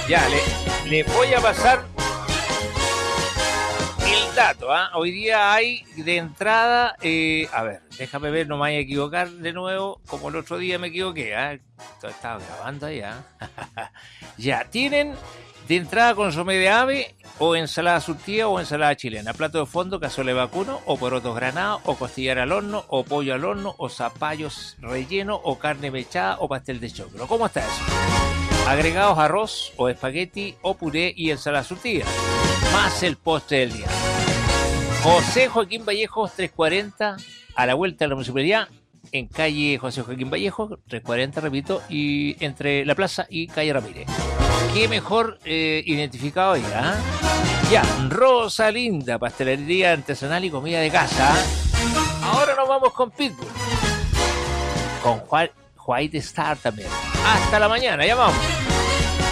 Ya, le voy a pasar el dato, ¿ah? Hoy día hay de entrada, a ver, déjame ver, no me vaya a equivocar de nuevo, como el otro día me equivoqué, ¿ah? Estaba grabando ahí, ¿ah? Ya, tienen de entrada consomé de ave, o ensalada surtida o ensalada chilena, plato de fondo, cazuela de vacuno, o porotos granados, o costillar al horno, o pollo al horno, o zapallos rellenos, o carne mechada, o pastel de choclo. ¿Cómo está eso? Agregados arroz o espagueti o puré y ensalada surtida, más el postre del día. José Joaquín Vallejos 340, a la vuelta de la municipalidad, en calle José Joaquín Vallejos 340, repito, y entre la plaza y calle Ramírez. Qué mejor identificado ahí, ¿ah? Ya, Rosalinda, pastelería artesanal y comida de casa. Ahora nos vamos con Pitbull, con White Star también. Hasta la mañana, ya vamos.